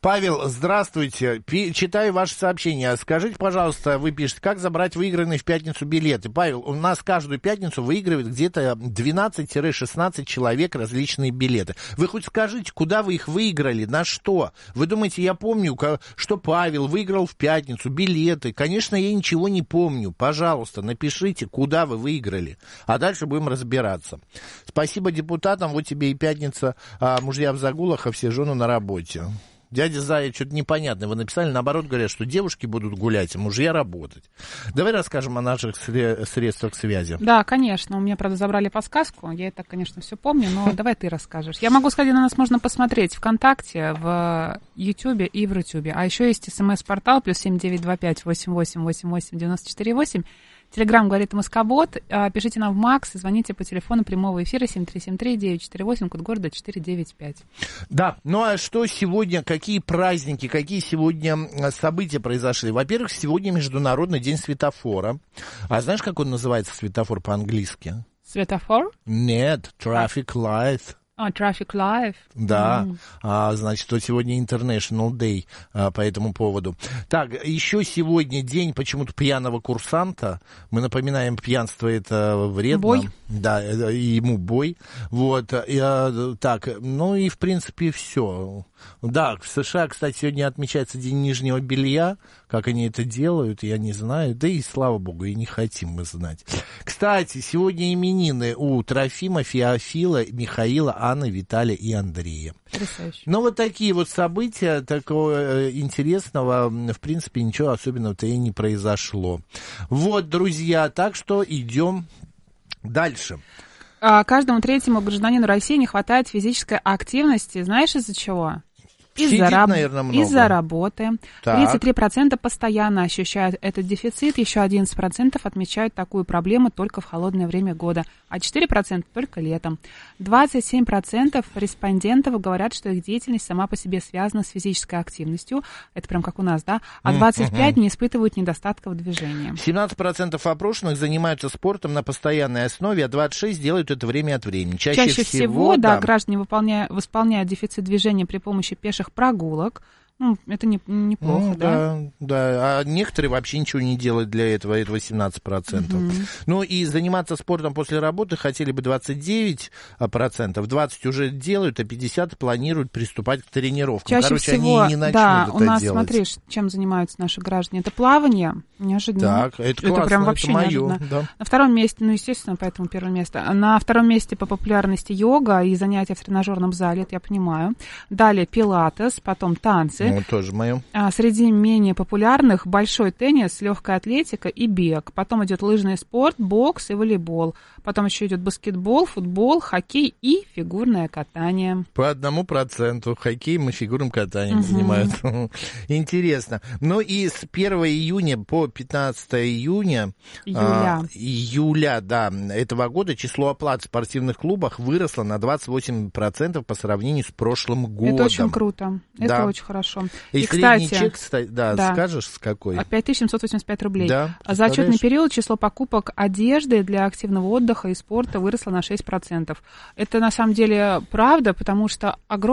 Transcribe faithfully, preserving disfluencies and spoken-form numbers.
Павел, здравствуйте. Пи- читаю ваше сообщение. Скажите, пожалуйста, вы пишете, как забрать выигранные в пятницу билеты? Павел, у нас каждую пятницу выигрывает где-то двенадцать-шестнадцать человек различные билеты. Вы хоть скажите, куда вы их выиграли, на что? Вы думаете, я помню, что Павел выиграл в пятницу билеты? Конечно, я ничего не помню. Пожалуйста, напишите, куда вы выиграли. А дальше будем разбираться. Спасибо депутатам. Вот тебе и пятница. А, мужья в загулах, а все жены на работе. Дядя Зая, что-то непонятное вы написали. Наоборот, говорят, что девушки будут гулять, а мужья работать. Давай расскажем о наших средствах связи. Да, конечно. У меня, правда, забрали подсказку. Я это, конечно, все помню, но давай ты расскажешь. Я могу сказать, на нас можно посмотреть ВКонтакте, в Ютьюбе и в Рутюбе. А еще есть смс-портал плюс семь девять два пять восемь восемь восемь восемь девяносто четыре восемь. Телеграм говорит Москобот. Пишите нам в Макс и звоните по телефону прямого эфира семь три семь три девять четыре восемь, код города четыре девять пять. Да, ну а что сегодня, какие праздники, какие сегодня события произошли? Во-первых, сегодня Международный день светофора. А знаешь, как он называется, светофор по-английски? Светофор? Нет, traffic light. А, Traffic Live. Да, mm. а, значит, вот сегодня International Day а, по этому поводу. Так, еще сегодня день почему-то пьяного курсанта. Мы напоминаем, пьянство это вредно. Бой. Да, и ему бой. Вот, и, а, так, ну и в принципе все. Да, в США, кстати, сегодня отмечается День нижнего белья. Как они это делают, я не знаю. Да и, слава богу, и не хотим мы знать. Кстати, сегодня именины у Трофима, Феофила, Михаила, Анны, Виталия и Андрея. Потрясающе. Ну, вот такие вот события, такого интересного, в принципе, ничего особенного-то и не произошло. Вот, друзья, так что идем дальше. Каждому третьему гражданину России не хватает физической активности. Знаешь, из-за чего? Из-за, раб... из-за работы. Так. тридцать три процента постоянно ощущают этот дефицит, еще одиннадцать процентов отмечают такую проблему только в холодное время года, а четыре процента только летом. двадцать семь процентов респондентов говорят, что их деятельность сама по себе связана с физической активностью, это прям как у нас, да, а двадцать пять процентов не испытывают недостатка в движении. семнадцать процентов опрошенных занимаются спортом на постоянной основе, а двадцать шесть процентов делают это время от времени. Чаще, Чаще всего, всего да, да, граждане выполняют, восполняют дефицит движения при помощи пеших прогулок. Ну, это не, неплохо, ну, да? Да, да. А некоторые вообще ничего не делают для этого, это восемнадцать процентов. Угу. Ну, и заниматься спортом после работы хотели бы двадцать девять процентов, двадцать процентов уже делают, а пятьдесят процентов планируют приступать к тренировкам. Чаще Короче, всего, они не начнут да, это у нас, делать. Смотри, чем занимаются наши граждане. Это плавание, неожиданно. Так, это классно, это прям вообще это моё, неожиданно. Да. На втором месте, ну, естественно, поэтому первое место. На втором месте по популярности йога и занятия в тренажерном зале, это я понимаю. Далее пилатес, потом танцы. Ну, тоже мое. А среди менее популярных большой теннис, легкая атлетика и бег. Потом идет лыжный спорт, бокс и волейбол. Потом еще идет баскетбол, футбол, хоккей и фигурное катание. По одному проценту хоккеем и фигурным катанием угу. занимаются. Интересно. Ну и с первого июня по пятнадцатое июня, июля. А, июля, да, этого года число оплат в спортивных клубах выросло на двадцать восемь процентов по сравнению с прошлым годом. Это очень круто. Это да. очень хорошо. И, и средний кстати, чек, кстати, да, да, скажешь, с какой? пять тысяч семьсот восемьдесят пять рублей. Да, за отчетный период число покупок одежды для активного отдыха и спорта выросло на шесть процентов. Это на самом деле правда, потому что огромное